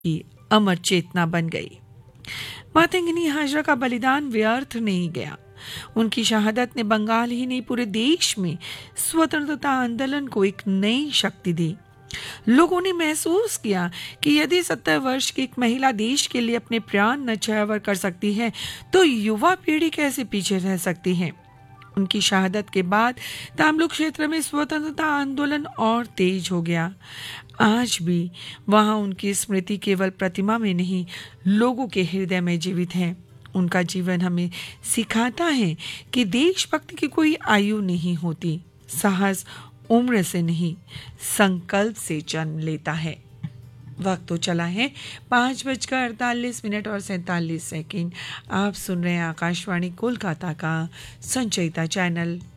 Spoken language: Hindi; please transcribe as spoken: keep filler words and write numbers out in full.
की अमर चेतना बन गई। मातंगिनी हाजरा का बलिदान व्यर्थ नहीं गया। उनकी शहादत ने बंगाल ही नहीं पूरे देश में स्वतंत्रता आंदोलन को एक नई शक्ति दी। लोगों ने महसूस किया कि यदि सत्तर वर्ष की एक महिला देश के लिए अपने प्राण न्यौछावर कर सकती है तो युवा पीढ़ी कैसे पीछे रह सकती है। उनकी शहादत के बाद तामलुक क्षेत्र में स्वतंत्रता आंदोलन और तेज हो गया। आज भी वहां उनकी स्मृति केवल प्रतिमा में नहीं, लोगों के हृदय में जीवित है। उनका जीवन हमें सिखाता है कि देशभक्ति की कोई आयु नहीं होती। साहस उम्र से नहीं, संकल्प से जन्म लेता है। वक्त तो चला है पाँच बजकर अड़तालीस मिनट और सैंतालीस सेकेंड। आप सुन रहे हैं आकाशवाणी कोलकाता का संचयिता चैनल।